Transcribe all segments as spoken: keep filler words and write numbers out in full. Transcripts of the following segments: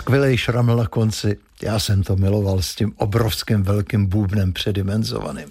skvělej šraml na konci. Já jsem to miloval s tím obrovským velkým bůbnem předimenzovaným.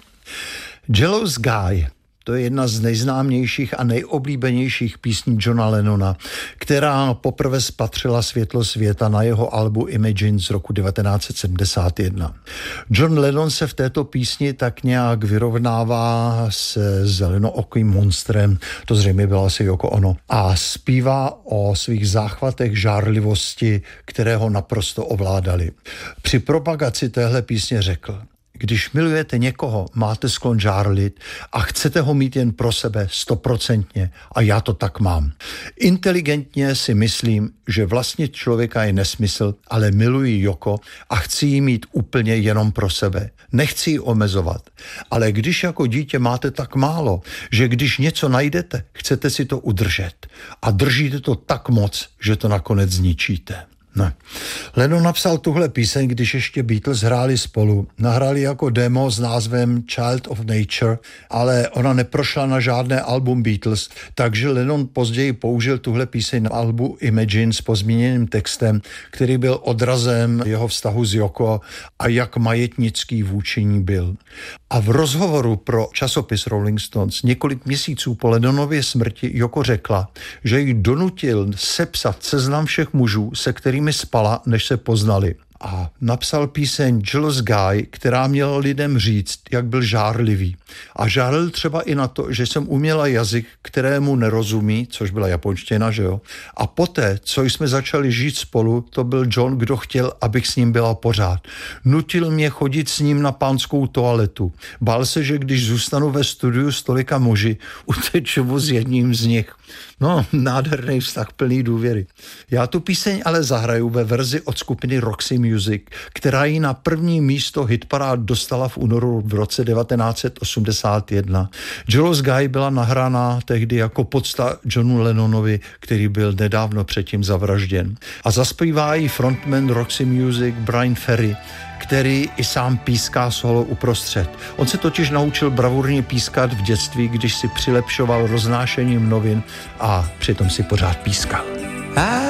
Jealous Guy. To je jedna z nejznámějších a nejoblíbenějších písní Johna Lennona, která poprvé spatřila světlo světa na jeho albu Imagine z roku devatenáct set sedmdesát jedna. John Lennon se v této písni tak nějak vyrovnává se zelenookým monstrem, to zřejmě bylo asi Yoko Ono, a zpívá o svých záchvatech žárlivosti, které ho naprosto ovládali. Při propagaci téhle písně řekl: když milujete někoho, máte sklon žárlit a chcete ho mít jen pro sebe stoprocentně a já to tak mám. Inteligentně si myslím, že vlastně člověka je nesmysl, ale miluji Joko a chci ji mít úplně jenom pro sebe. Nechci ji omezovat, ale když jako dítě máte tak málo, že když něco najdete, chcete si to udržet a držíte to tak moc, že to nakonec zničíte. Ne. Lennon napsal tuhle píseň, když ještě Beatles hráli spolu. Nahráli jako demo s názvem Child of Nature, ale ona neprošla na žádné album Beatles, takže Lennon později použil tuhle píseň na albu Imagine s pozměněným textem, který byl odrazem jeho vztahu s Yoko a jak majetnický vůči ní byl. A v rozhovoru pro časopis Rolling Stones několik měsíců po Lennonově smrti Yoko řekla, že ji donutil sepsat seznam všech mužů, se kterými spala, než se poznali. A napsal píseň Jealous Guy, která měla lidem říct, jak byl žárlivý. A žárlil třeba i na to, že jsem uměla jazyk, kterému nerozumí, což byla japonština, že jo. A poté, co jsme začali žít spolu, to byl John, kdo chtěl, abych s ním byla pořád. Nutil mě chodit s ním na pánskou toaletu. Bál se, že když zůstanu ve studiu s tolika muži, uteču s jedním z nich. No, nádherný vztah plný důvěry. Já tu píseň ale zahraju ve verzi od skupiny Roxy Music, která ji na první místo hitparád dostala v únoru v roce devatenáct set osmdesát jedna. Jealous Guy byla nahrána tehdy jako pocta Johnu Lennonovi, který byl nedávno předtím zavražděn. A zaspívá ji frontman Roxy Music Brian Ferry, který i sám píská solo uprostřed. On se totiž naučil bravurně pískat v dětství, když si přilepšoval roznášením novin a přitom si pořád pískal.